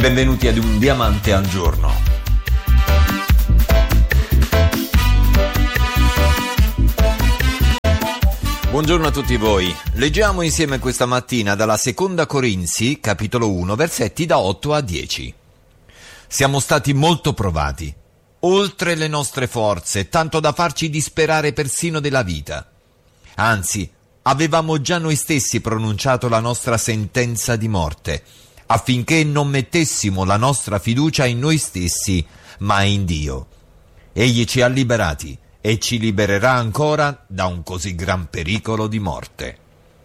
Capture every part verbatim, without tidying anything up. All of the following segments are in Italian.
Benvenuti ad Un Diamante al Giorno. Buongiorno a tutti voi. Leggiamo insieme questa mattina dalla Seconda Corinzi, capitolo uno, versetti da otto a dieci. Siamo stati molto provati, oltre le nostre forze, tanto da farci disperare persino della vita. Anzi, avevamo già noi stessi pronunciato la nostra sentenza di morte, affinché non mettessimo la nostra fiducia in noi stessi, ma in Dio. Egli ci ha liberati e ci libererà ancora da un così gran pericolo di morte.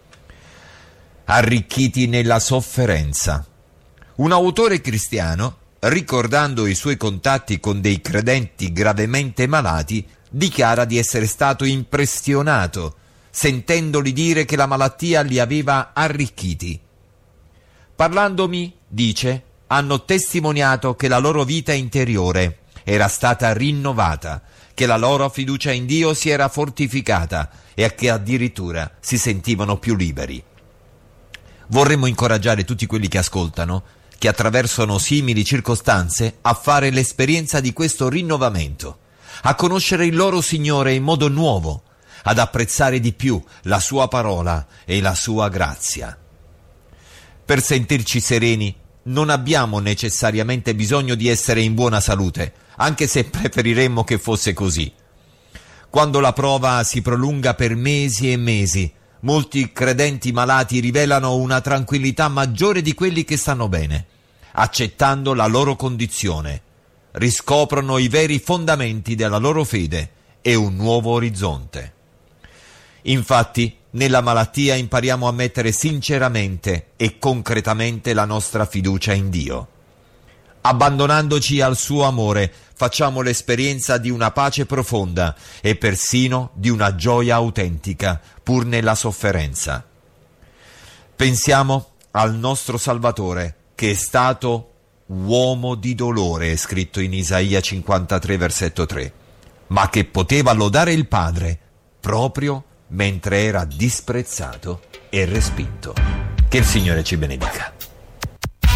Arricchiti nella sofferenza. Un autore cristiano, ricordando i suoi contatti con dei credenti gravemente malati, dichiara di essere stato impressionato, sentendoli dire che la malattia li aveva arricchiti. Parlandomi, dice, hanno testimoniato che la loro vita interiore era stata rinnovata, che la loro fiducia in Dio si era fortificata e che addirittura si sentivano più liberi. Vorremmo incoraggiare tutti quelli che ascoltano, che attraversano simili circostanze, a fare l'esperienza di questo rinnovamento, a conoscere il loro Signore in modo nuovo, ad apprezzare di più la Sua parola e la Sua grazia. Per sentirci sereni non abbiamo necessariamente bisogno di essere in buona salute, anche se preferiremmo che fosse così. Quando la prova si prolunga per mesi e mesi, molti credenti malati rivelano una tranquillità maggiore di quelli che stanno bene, accettando la loro condizione, riscoprono i veri fondamenti della loro fede e un nuovo orizzonte. Infatti, nella malattia impariamo a mettere sinceramente e concretamente la nostra fiducia in Dio. Abbandonandoci al suo amore, facciamo l'esperienza di una pace profonda e persino di una gioia autentica, pur nella sofferenza. Pensiamo al nostro Salvatore, che è stato uomo di dolore, è scritto in Isaia cinquantatré, versetto tre, ma che poteva lodare il Padre proprio mentre era disprezzato e respinto. Che il Signore ci benedica.